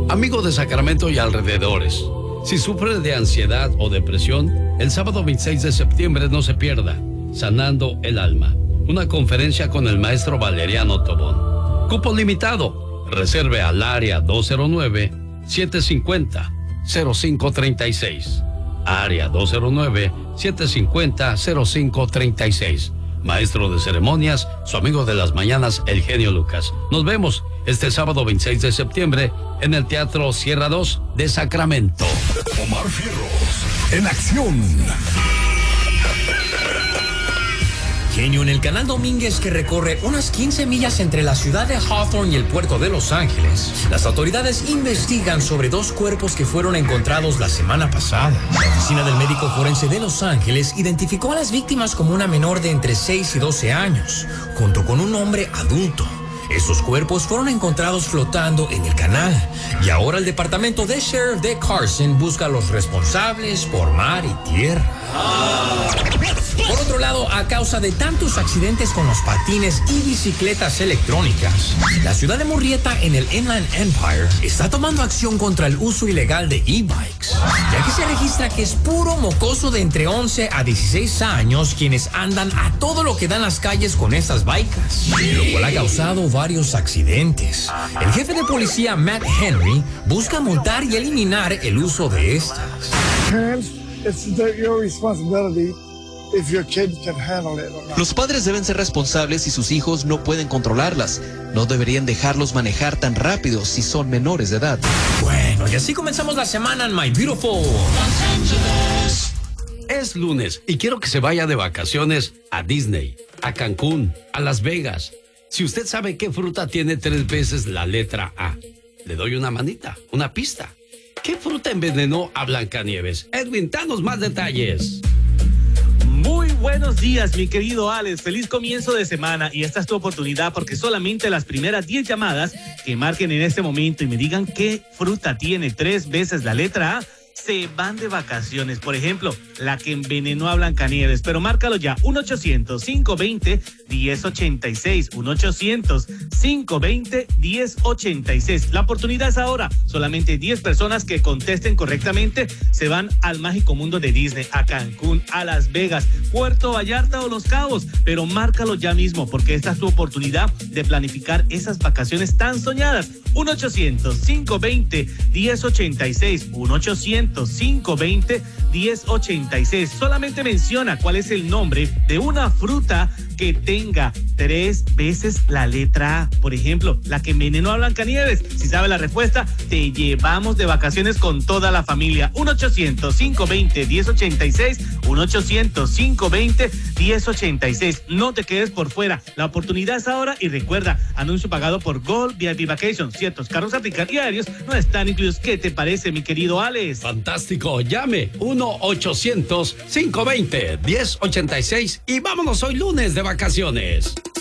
Amigo de Sacramento y alrededores, si sufre de ansiedad o depresión, el sábado 26 de septiembre no se pierda Sanando el Alma, una conferencia con el maestro Valeriano Tobón. Cupo limitado. Reserve al área 209-750-0536. Área 209-750-0536. Maestro de ceremonias, su amigo de las mañanas, el genio Lucas. Nos vemos este sábado 26 de septiembre en el Teatro Sierra 2 de Sacramento. Omar Fierros, en acción. Genio, en el canal Domínguez, que recorre unas 15 millas entre la ciudad de Hawthorne y el puerto de Los Ángeles, las autoridades investigan sobre 2 cuerpos que fueron encontrados la semana pasada. La oficina del médico forense de Los Ángeles identificó a las víctimas como una menor de entre 6 y 12 años, junto con un hombre adulto. Estos cuerpos fueron encontrados flotando en el canal y ahora el departamento de sheriff de Carson busca a los responsables por mar y tierra. Por otro lado, a causa de tantos accidentes con los patines y bicicletas electrónicas, la ciudad de Murrieta en el Inland Empire está tomando acción contra el uso ilegal de e-bikes, ya que se registra que es puro mocoso de entre 11 a 16 años quienes andan a todo lo que dan las calles con estas bikes, lo cual ha causado varios accidentes. El jefe de policía, Matt Henry, busca multar y eliminar el uso de estas. Parents, it's your responsibility if your kid can handle it or not. Los padres deben ser responsables si sus hijos no pueden controlarlas. No deberían dejarlos manejar tan rápido si son menores de edad. Bueno, y así comenzamos la semana en My Beautiful Los Angeles. Es lunes y quiero que se vaya de vacaciones a Disney, a Cancún, a Las Vegas. Si usted sabe qué fruta tiene 3 veces la letra A, le doy una manita, una pista. ¿Qué fruta envenenó a Blancanieves? Edwin, danos más detalles. Muy buenos días, mi querido Alex. Feliz comienzo de semana y esta es tu oportunidad porque solamente las primeras 10 llamadas que marquen en este momento y me digan qué fruta tiene 3 veces la letra A se van de vacaciones. Por ejemplo, la que envenenó a Blancanieves. Pero márcalo ya, 1-800-520-1086. 1-800-520-1086. La oportunidad es ahora. Solamente 10 personas que contesten correctamente se van al mágico mundo de Disney, a Cancún, a Las Vegas, Puerto Vallarta o Los Cabos. Pero márcalo ya mismo porque esta es tu oportunidad de planificar esas vacaciones tan soñadas. 1-800-520-1086. 1-800-520-1086. Solamente menciona cuál es el nombre de una fruta que tenga 3 veces la letra A. Por ejemplo, la que envenenó a Blancanieves. Si sabe la respuesta, te llevamos de vacaciones con toda la familia. 1-800-520-1086. 1-800-520-1086. No te quedes por fuera. La oportunidad es ahora y recuerda, anuncio pagado por Gold VIP Vacation. Ciertos carros aplican y aéreos no están incluidos. ¿Qué te parece, mi querido Alex? Fantástico. Llame 1-800-520-1086 y vámonos hoy lunes de vacaciones.